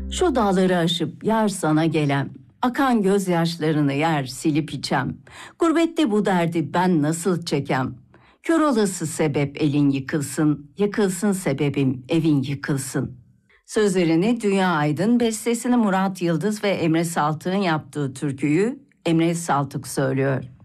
Şu dağları aşıp yar sana gelem, akan gözyaşlarını yer silip içem. Gurbette bu derdi ben nasıl çekem? Kör olası sebep elin yıkılsın, yıkılsın sebebim evin yıkılsın. Sözlerini Dünya Aydın, bestesini Murat Yıldız ve Emre Saltık'ın yaptığı türküyü Emre Saltık söylüyor.